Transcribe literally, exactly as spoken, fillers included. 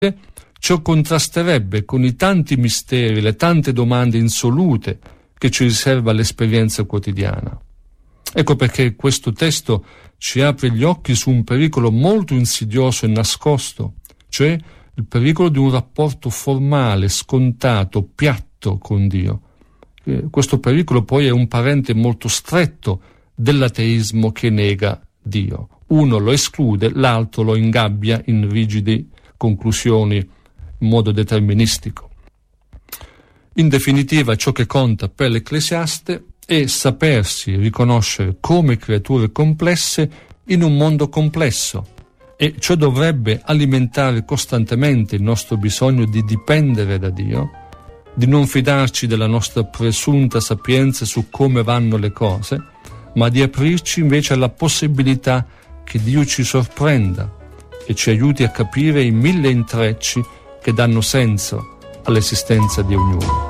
ciò contrasterebbe con i tanti misteri, le tante domande insolute che ci riserva l'esperienza quotidiana. Ecco perché questo testo ci apre gli occhi su un pericolo molto insidioso e nascosto, cioè il pericolo di un rapporto formale, scontato, piatto con Dio. Eh, questo pericolo poi è un parente molto stretto dell'ateismo che nega Dio. Uno lo esclude, l'altro lo ingabbia in rigide conclusioni in modo deterministico. In definitiva, ciò che conta per l'ecclesiaste è sapersi riconoscere come creature complesse in un mondo complesso, e ciò dovrebbe alimentare costantemente il nostro bisogno di dipendere da Dio, di non fidarci della nostra presunta sapienza su come vanno le cose, ma di aprirci invece alla possibilità che Dio ci sorprenda e ci aiuti a capire i mille intrecci che danno senso all'esistenza di ognuno.